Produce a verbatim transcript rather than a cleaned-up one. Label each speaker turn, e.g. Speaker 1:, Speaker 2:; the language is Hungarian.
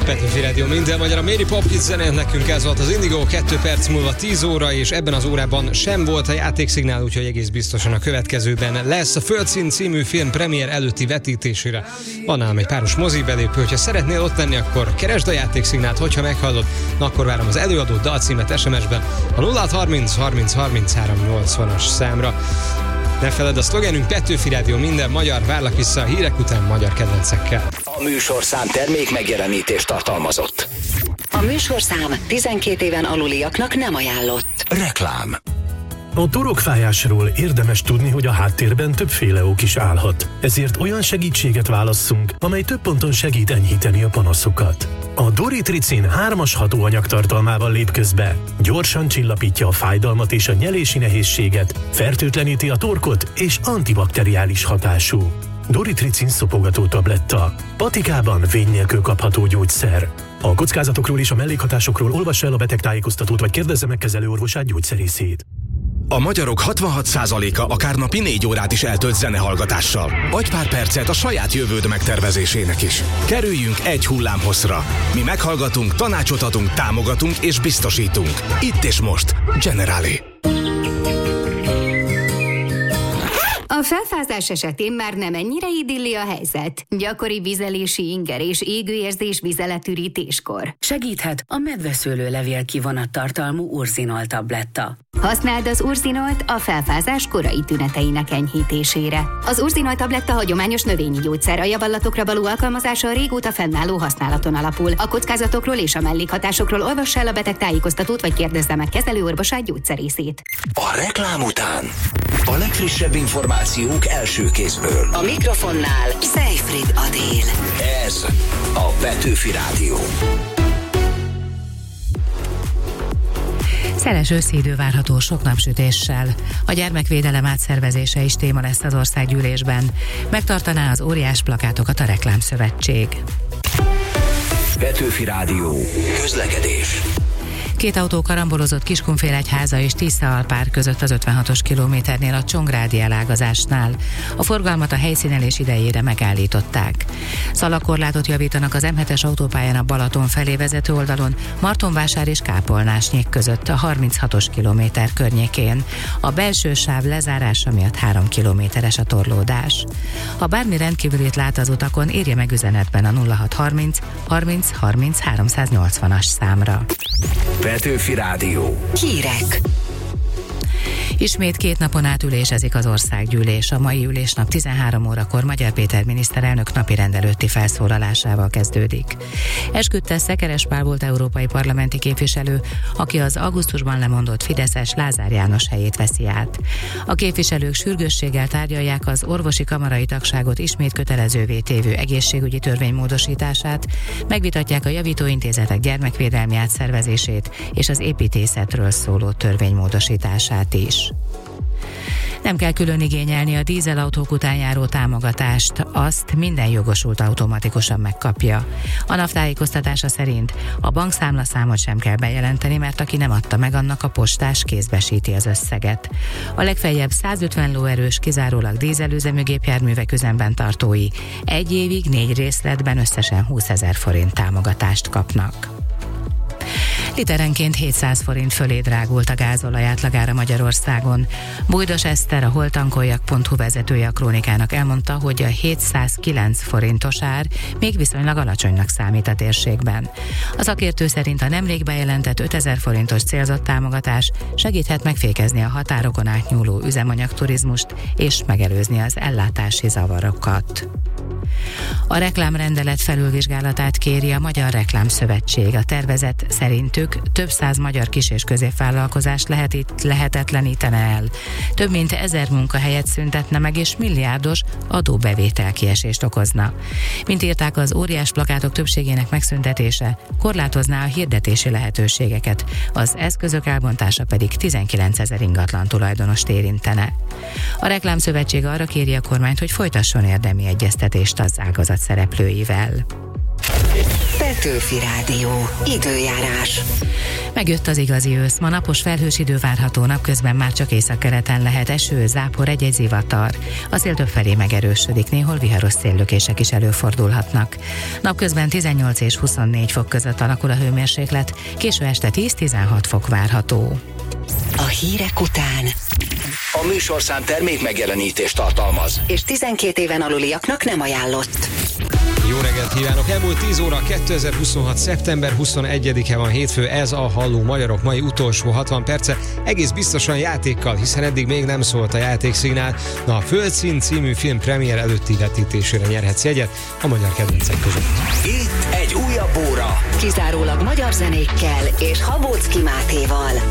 Speaker 1: Petőfi Rádió minden magyar, a Mary Poppins zene, nekünk ez volt az Indigo, kettő perc múlva tíz óra, és ebben az órában sem volt a játékszignál, úgyhogy egész biztosan a következőben lesz. A Földszín című film premier előtti vetítésére van ám egy páros mozibelépő, hogyha szeretnél ott lenni, akkor keresd a játékszignált, hogyha meghallod, akkor várom az előadó dalcímet es em es-ben a nulla harminc harminc harminchárom nyolcvanas számra. Ne feledd, a szlogenünk Petőfi Rádió minden magyar, várlak vissza a hírek után magyar kedvencekkel.
Speaker 2: A műsorszám termék megjelenítést tartalmazott.
Speaker 3: A műsorszám tizenkét éven aluliaknak nem ajánlott.
Speaker 2: Reklám.
Speaker 4: A torokfájásról érdemes tudni, hogy a háttérben többféle ok is állhat. Ezért olyan segítséget válasszunk, amely több ponton segít enyhíteni a panaszokat. A Doritricin hármas hatóanyag tartalmával lép közbe. Gyorsan csillapítja a fájdalmat és a nyelési nehézséget, fertőtleníti a torkot és antibakteriális hatású. Doritricin szopogató tabletta. Patikában vény nélkül kapható gyógyszer. A kockázatokról és a mellékhatásokról olvassa el a betegtájékoztatót, vagy kérdezze meg kezelőorvosát, gyógyszerészét.
Speaker 2: A magyarok hatvanhat százaléka akár napi négy órát is eltölt zenehallgatással. Adj pár percet a saját jövőd megtervezésének is. Kerüljünk egy hullámhosszra. Mi meghallgatunk, tanácsot adunk, támogatunk és biztosítunk. Itt és most. Generali.
Speaker 5: A felfázás esetén már nem ennyire idilli a helyzet. Gyakori vizelési inger és égőérzés vizeletürítéskor.
Speaker 3: Segíthet a medveszőlőlevél kivonat tartalmú Urzinol tabletta.
Speaker 5: Használd az Urzinolt a felfázás korai tüneteinek enyhítésére. Az Urzinolt tabletta hagyományos növényi gyógyszer, a javallatokra való alkalmazása a régóta fennálló használaton alapul. A kockázatokról és a mellékhatásokról olvassa el a betegtájékoztatót, vagy kérdezze meg kezelőorvosát, gyógyszerészét.
Speaker 2: A reklám után a legfrissebb információk első kézből.
Speaker 3: A mikrofonnál Seyfried Adél.
Speaker 2: Ez a Petőfi Rádió.
Speaker 6: Szeles őszi idő várható sok napsütéssel. A gyermekvédelem átszervezése is téma lesz az országgyűlésben. Megtartaná az óriás plakátokat a Reklámszövetség.
Speaker 2: Petőfi Rádió. Közlekedés.
Speaker 6: Két autó karambolozott Kiskunfélegyháza és Tisza-Alpár között az ötvenhatos kilométernél a Csongrádi elágazásnál. A forgalmat a helyszínelés idejére megállították. Szalagkorlátot javítanak az em hetes autópályán a Balaton felé vezető oldalon, Martonvásár és Kápolnásnyék között a harminchatos kilométer környékén. A belső sáv lezárása miatt három kilométeres a torlódás. Ha bármi rendkívülit lát az utakon, írja meg üzenetben a nulla hatszázharminc harminc harminc háromszáznyolcvanas számra.
Speaker 2: Petőfi Rádió.
Speaker 3: Hírek.
Speaker 6: Ismét két napon át ülésezik az országgyűlés. A mai ülésnap tizenhárom órakor Magyar Péter miniszterelnök napirend előtti felszólalásával kezdődik. Esküdte Szekeres Pál volt európai parlamenti képviselő, aki az augusztusban lemondott fideszes Lázár János helyét veszi át. A képviselők sürgősséggel tárgyalják az orvosi kamarai tagságot ismét kötelezővé tévő egészségügyi törvény módosítását, megvitatják a javítóintézetek gyermekvédelmi átszervezését és az építészetről szóló törvény módosítását is. Nem kell külön igényelni a dízelautók után járó támogatást, azt minden jogosult automatikusan megkapja. A NAV tájékoztatása szerint a bankszámlaszámot sem kell bejelenteni, mert aki nem adta meg, annak a postás kézbesíti az összeget. A legfeljebb százötven lóerős, kizárólag dízelüzemű gépjárművek üzemben tartói egy évig négy részletben összesen húszezer forint támogatást kapnak. Literenként hétszáz forint fölé drágult a gázolaj átlagára Magyarországon. Bújdos Eszter, a holtankoljak pont hu vezetője a Krónikának elmondta, hogy a hétszázkilenc forintos ár még viszonylag alacsonynak számít a térségben. A szakértő szerint a nemrég bejelentett ötezer forintos célzott támogatás segíthet megfékezni a határokon átnyúló üzemanyagturizmust és megelőzni az ellátási zavarokat. A reklámrendelet felülvizsgálatát kéri a Magyar Reklámszövetség. A tervezet szerintük több száz magyar kis- és középvállalkozást lehet itt lehetetlenítene el. Több mint ezer munkahelyet szüntetne meg, és milliárdos adóbevétel kiesést okozna. Mint írták, az óriás plakátok többségének megszüntetése korlátozná a hirdetési lehetőségeket, az eszközök elbontása pedig tizenkilencezer ingatlan tulajdonost érintene. A Reklámszövetség arra kéri a kormányt, hogy folytasson érdemi egyeztetést az ágazat szereplőivel.
Speaker 3: Petőfi Rádió. Időjárás.
Speaker 6: Megjött az igazi ősz. Ma napos felhős idő várható, napközben már csak északkeleten lehet eső, zápor, egy-egy zivatar. A szél többfelé megerősödik, néhol viharos széllökések is előfordulhatnak. Napközben tizennyolc és huszonnégy fok között alakul a hőmérséklet, késő este tíz-tizenhat fok várható.
Speaker 3: A hírek után
Speaker 2: A műsorszám termék megjelenítést tartalmaz,
Speaker 3: és tizenkét éven aluliaknak nem ajánlott.
Speaker 1: Jó reggelt kívánok! Elmúlt tíz óra, kétezer-huszonhat. szeptember huszonegyedike van, hétfő, ez a Halló Magyarok mai utolsó hatvan perce, egész biztosan játékkal, hiszen eddig még nem szólt a játékszignál. Na, a Földszín című film premier előtti vetítésére nyerhetsz jegyet a magyar kedvencek között.
Speaker 2: itt egy újabb óra.
Speaker 3: Kizárólag magyar zenékkel és Habóczky Mátéval.